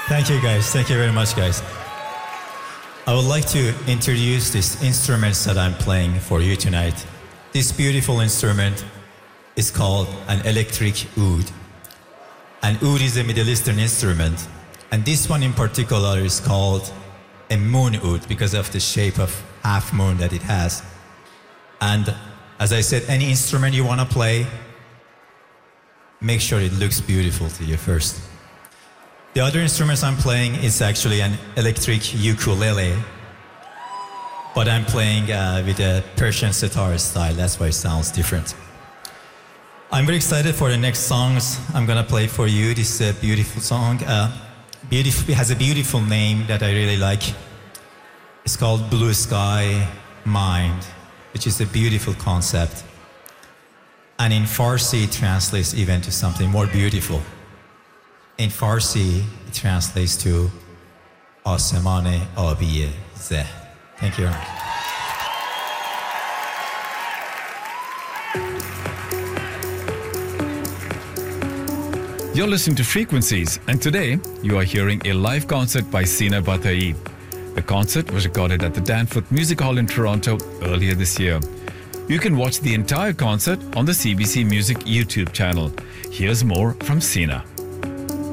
Thank you, guys. Thank you very much, guys. I would like to introduce these instruments that I'm playing for you tonight. This beautiful instrument is called an electric oud. An oud is a Middle Eastern instrument, and this one in particular is called a moon oud because of the shape of half moon that it has. And as I said, any instrument you want to play, make sure it looks beautiful to you first. The other instruments I'm playing is actually an electric ukulele, but I'm playing with a Persian sitar style. That's why it sounds different. I'm very excited for the next songs I'm gonna play for you. This is a beautiful song. It has a beautiful name that I really like. It's called Blue Sky Mind, which is a beautiful concept. And in Farsi, it translates even to something more beautiful. In Farsi, it translates to Asemane Abiye Zeh. Thank you very much. You're listening to Frequencies, and today you are hearing a live concert by Sina Batai. The concert was recorded at the Danforth Music Hall in Toronto earlier this year. You can watch the entire concert on the CBC Music YouTube channel. Here's more from Sina.